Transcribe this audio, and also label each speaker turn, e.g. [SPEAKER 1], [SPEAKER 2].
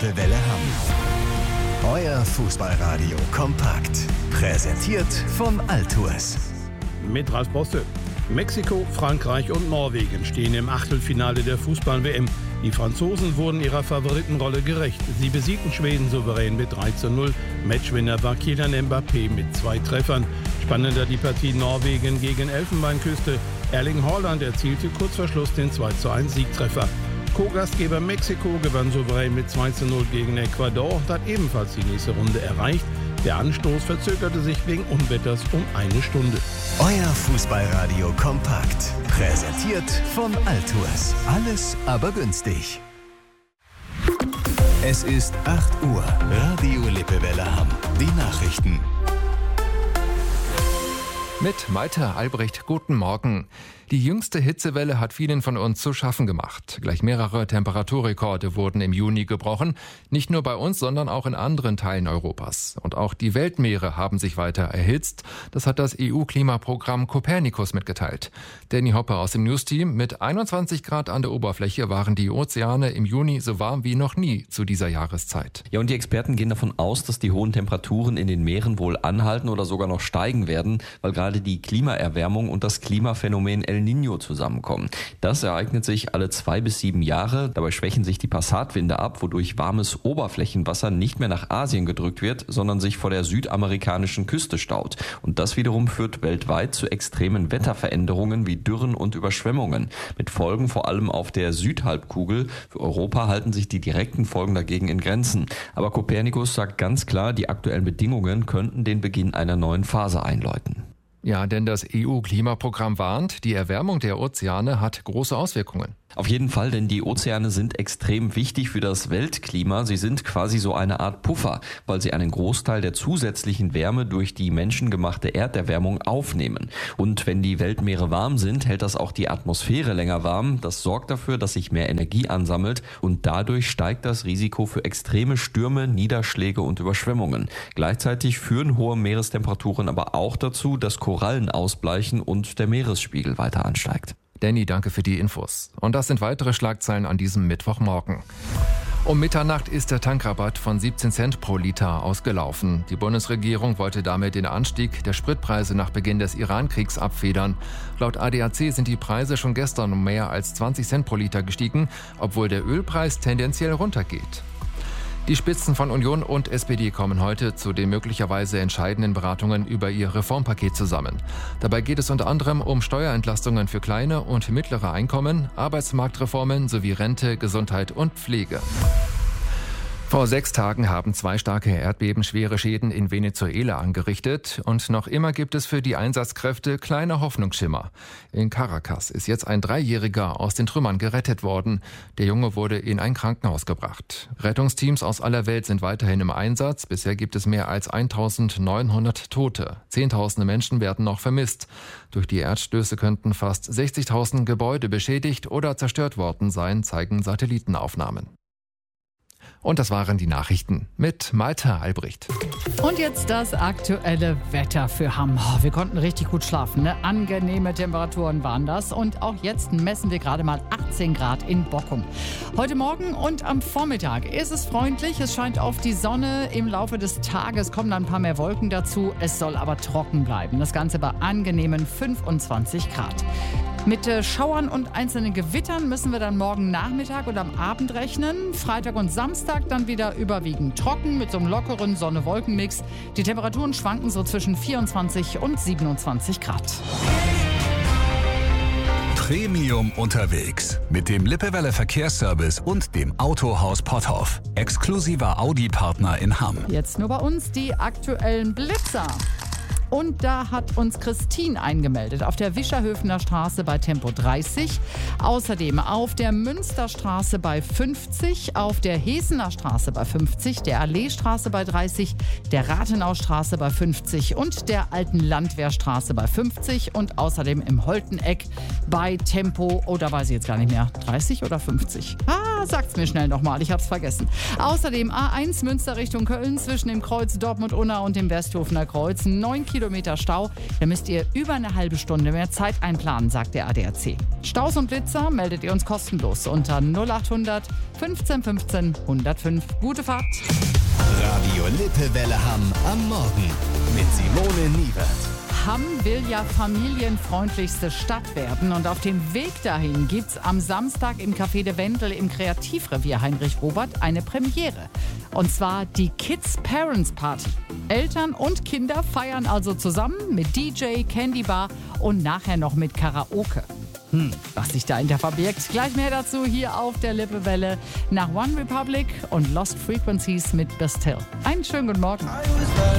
[SPEAKER 1] Lippe-Welle Hamm. Euer Fußballradio kompakt. Präsentiert von Altours.
[SPEAKER 2] Mit Ralf Bosse. Mexiko, Frankreich und Norwegen stehen im Achtelfinale der Fußball-WM. Die Franzosen wurden ihrer Favoritenrolle gerecht. Sie besiegten Schweden souverän mit 3:0. Matchwinner war Kylian Mbappé mit 2 Treffern. Spannender die Partie Norwegen gegen Elfenbeinküste. Erling Haaland erzielte kurz vor Schluss den 2:1 Siegtreffer. Co-Gastgeber Mexiko gewann souverän mit 2:0 gegen Ecuador und hat ebenfalls die nächste Runde erreicht. Der Anstoß verzögerte sich wegen Unwetters um 1 Stunde.
[SPEAKER 1] Euer Fußballradio kompakt. Präsentiert von Altours. Alles aber günstig. Es ist 8 Uhr. Radio Lippe-Welle Hamm. Die Nachrichten.
[SPEAKER 3] Mit Malte Albrecht, guten Morgen. Die jüngste Hitzewelle hat vielen von uns zu schaffen gemacht. Gleich mehrere Temperaturrekorde wurden im Juni gebrochen. Nicht nur bei uns, sondern auch in anderen Teilen Europas. Und auch die Weltmeere haben sich weiter erhitzt. Das hat das EU-Klimaprogramm Copernicus mitgeteilt. Danny Hoppe aus dem News-Team. Mit 21 Grad an der Oberfläche waren die Ozeane im Juni so warm wie noch nie zu dieser Jahreszeit.
[SPEAKER 4] Ja, und die Experten gehen davon aus, dass die hohen Temperaturen in den Meeren wohl anhalten oder sogar noch steigen werden, weil gerade die Klimaerwärmung und das Klimaphänomen El Niño zusammenkommen. Das ereignet sich alle 2 bis 7 Jahre. Dabei schwächen sich die Passatwinde ab, wodurch warmes Oberflächenwasser nicht mehr nach Asien gedrückt wird, sondern sich vor der südamerikanischen Küste staut. Und das wiederum führt weltweit zu extremen Wetterveränderungen wie Dürren und Überschwemmungen. Mit Folgen vor allem auf der Südhalbkugel. Für Europa halten sich die direkten Folgen dagegen in Grenzen. Aber Copernicus sagt ganz klar, die aktuellen Bedingungen könnten den Beginn einer neuen Phase einläuten.
[SPEAKER 3] Ja, denn das EU-Klimaprogramm warnt, die Erwärmung der Ozeane hat große Auswirkungen.
[SPEAKER 4] Auf jeden Fall, denn die Ozeane sind extrem wichtig für das Weltklima. Sie sind quasi so eine Art Puffer, weil sie einen Großteil der zusätzlichen Wärme durch die menschengemachte Erderwärmung aufnehmen. Und wenn die Weltmeere warm sind, hält das auch die Atmosphäre länger warm. Das sorgt dafür, dass sich mehr Energie ansammelt und dadurch steigt das Risiko für extreme Stürme, Niederschläge und Überschwemmungen. Gleichzeitig führen hohe Meerestemperaturen aber auch dazu, dass Korallen ausbleichen und der Meeresspiegel weiter ansteigt.
[SPEAKER 3] Danny, danke für die Infos. Und das sind weitere Schlagzeilen an diesem Mittwochmorgen. Um Mitternacht ist der Tankrabatt von 17 Cent pro Liter ausgelaufen. Die Bundesregierung wollte damit den Anstieg der Spritpreise nach Beginn des Iran-Kriegs abfedern. Laut ADAC sind die Preise schon gestern um mehr als 20 Cent pro Liter gestiegen, obwohl der Ölpreis tendenziell runtergeht. Die Spitzen von Union und SPD kommen heute zu den möglicherweise entscheidenden Beratungen über ihr Reformpaket zusammen. Dabei geht es unter anderem um Steuerentlastungen für kleine und mittlere Einkommen, Arbeitsmarktreformen sowie Rente, Gesundheit und Pflege. Vor 6 Tagen haben 2 starke Erdbeben schwere Schäden in Venezuela angerichtet und noch immer gibt es für die Einsatzkräfte kleine Hoffnungsschimmer. In Caracas ist jetzt ein 3-Jähriger aus den Trümmern gerettet worden. Der Junge wurde in ein Krankenhaus gebracht. Rettungsteams aus aller Welt sind weiterhin im Einsatz. Bisher gibt es mehr als 1900 Tote. Zehntausende Menschen werden noch vermisst. Durch die Erdstöße könnten fast 60.000 Gebäude beschädigt oder zerstört worden sein, zeigen Satellitenaufnahmen. Und das waren die Nachrichten mit Malte Albrecht.
[SPEAKER 5] Und jetzt das aktuelle Wetter für Hamm. Wir konnten richtig gut schlafen, ne? Angenehme Temperaturen waren das. Und auch jetzt messen wir gerade mal 18 Grad in Bockum. Heute Morgen und am Vormittag ist es freundlich. Es scheint auf die Sonne. Im Laufe des Tages kommen dann ein paar mehr Wolken dazu. Es soll aber trocken bleiben. Das Ganze bei angenehmen 25 Grad. Mit Schauern und einzelnen Gewittern müssen wir dann morgen Nachmittag und am Abend rechnen. Freitag und Samstag dann wieder überwiegend trocken mit so einem lockeren Sonne-Wolken-Mix. Die Temperaturen schwanken so zwischen 24 und 27 Grad.
[SPEAKER 1] Premium unterwegs mit dem Lippe-Welle Verkehrsservice und dem Autohaus Potthoff. Exklusiver Audi-Partner in Hamm.
[SPEAKER 5] Jetzt nur bei uns die aktuellen Blitzer. Und da hat uns Christine eingemeldet auf der Wischerhöfener Straße bei Tempo 30, außerdem auf der Münsterstraße bei 50, auf der Hesener Straße bei 50, der Alleestraße bei 30, der Rathenaustraße bei 50 und der Alten Landwehrstraße bei 50 und außerdem im Holteneck bei Tempo, da weiß ich jetzt gar nicht mehr, 30 oder 50? Ja, sagt's mir schnell nochmal, ich hab's vergessen. Außerdem A1 Münster Richtung Köln zwischen dem Kreuz Dortmund-Unna und dem Westhofener Kreuz. 9 Kilometer Stau. Da müsst ihr über eine halbe Stunde mehr Zeit einplanen, sagt der ADAC. Staus und Blitzer meldet ihr uns kostenlos unter 0800 15 15 105. Gute Fahrt.
[SPEAKER 6] Radio Lippewelle Hamm am Morgen mit Simone Niewert.
[SPEAKER 5] Hamm will ja familienfreundlichste Stadt werden und auf dem Weg dahin gibt's am Samstag im Café de Wendel im Kreativrevier Heinrich Robert eine Premiere. Und zwar die Kids Parents Party. Eltern und Kinder feiern also zusammen mit DJ, Candy Bar und nachher noch mit Karaoke. Was sich dahinter verbirgt. Gleich mehr dazu hier auf der Lippewelle nach One Republic und Lost Frequencies mit Bastille. Einen schönen guten Morgen.